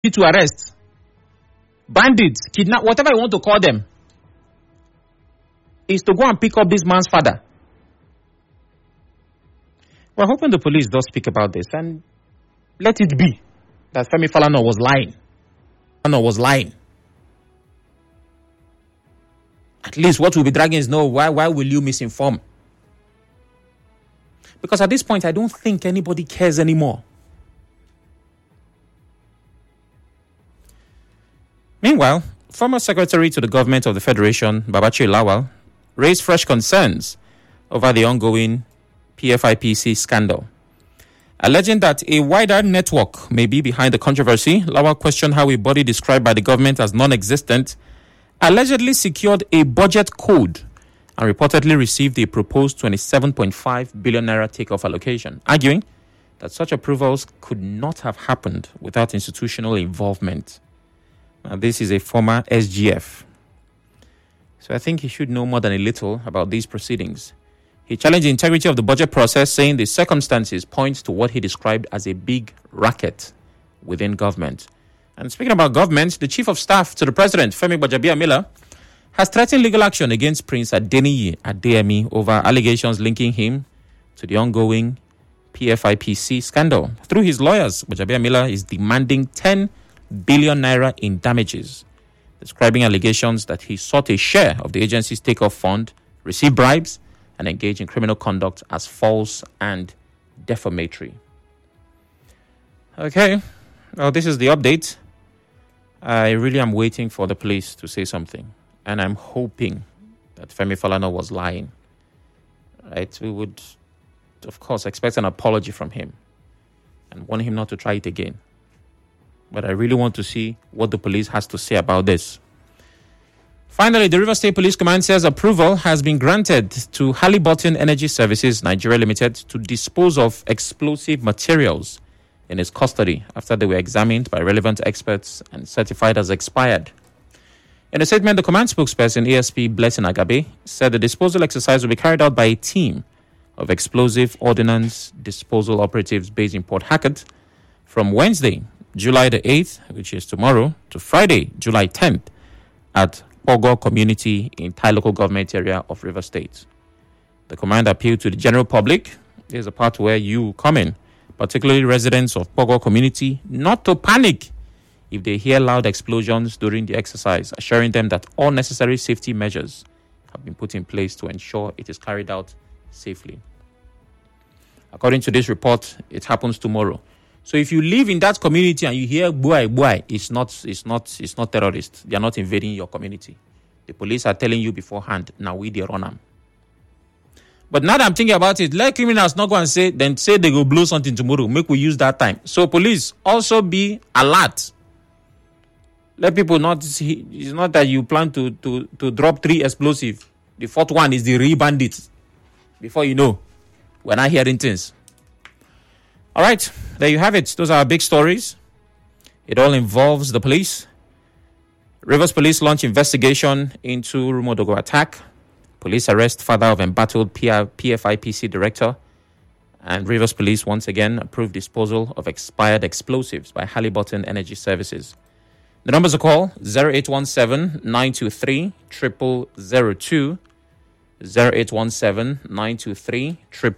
to arrest, bandits, kidnap, whatever you want to call them, is to go and pick up this man's father. We're hoping the police does speak about this and let it be that Femi Falana was lying. At least what we'll be dragging is why will you misinform? Because at this point, I don't think anybody cares anymore. Meanwhile, former Secretary to the Government of the Federation, Babachir Lawal, raised fresh concerns over the ongoing PFIPC scandal. Alleging that a wider network may be behind the controversy, Lawal questioned how a body described by the government as non-existent allegedly secured a budget code and reportedly received a proposed 27.5 billion naira takeoff allocation, arguing that such approvals could not have happened without institutional involvement. Now, this is a former SGF, so I think he should know more than a little about these proceedings. He challenged the integrity of the budget process, saying the circumstances point to what he described as a big racket within government. And speaking about government, the Chief of Staff to the President, Femi Gbajabiamila, has threatened legal action against Prince Adeniyi Adeyemi over allegations linking him to the ongoing PFIPC scandal. Through his lawyers, Gbajabiamila is demanding 10 billion naira in damages, describing allegations that he sought a share of the agency's takeoff fund, received bribes, and engaged in criminal conduct as false and defamatory. Okay, well, this is the update. I really am waiting for the police to say something, and I'm hoping that Femi Falana was lying. Right? We would, of course, expect an apology from him and want him not to try it again. But I really want to see what the police has to say about this. Finally, the Rivers State Police Command says approval has been granted to Halliburton Energy Services Nigeria Limited to dispose of explosive materials in its custody after they were examined by relevant experts and certified as expired. In a statement, the command spokesperson, ASP Blessing Agabe, said the disposal exercise will be carried out by a team of explosive ordnance disposal operatives based in Port Harcourt from Wednesday, July the 8th, which is tomorrow, to Friday, July 10th, at Pogo community in Thai local government area of River State. The command appealed to the general public. Here's a part where you come in, particularly residents of Pogo community, not to panic if they hear loud explosions during the exercise, assuring them that all necessary safety measures have been put in place to ensure it is carried out safely. According to this report, it happens tomorrow. So if you live in that community and you hear boy, it's not terrorists. They are not invading your community. The police are telling you beforehand, now we run them. But now that I'm thinking about it, let criminals not go and say they go blow something tomorrow. Make we use that time. So police also be alert. Let people not see. It's not that you plan to drop 3 explosives. The 4th one is the real bandits. Before you know, we're not hearing things. All right, there you have it. Those are our big stories. It all involves the police. Rivers Police launch investigation into Rumodogo attack. Police arrest father of embattled PFIPC director. And Rivers Police once again approved disposal of expired explosives by Halliburton Energy Services. The numbers to call 0817-923-0002, 0817-923-0002.